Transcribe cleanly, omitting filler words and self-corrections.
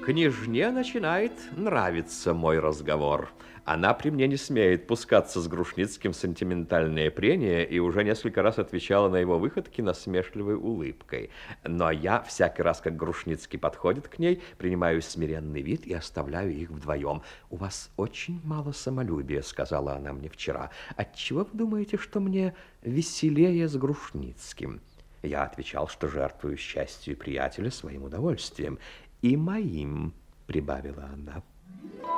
Княжне начинает нравиться мой разговор. Она при мне не смеет пускаться с Грушницким в сентиментальные прения и уже несколько раз отвечала на его выходки насмешливой улыбкой. Но я всякий раз, как Грушницкий подходит к ней, принимаю смиренный вид и оставляю их вдвоем. «У вас очень мало самолюбия», — сказала она мне вчера. «Отчего вы думаете, что мне веселее с Грушницким?» Я отвечал, что жертвую счастью приятеля своим удовольствием. «И моим», — прибавила она.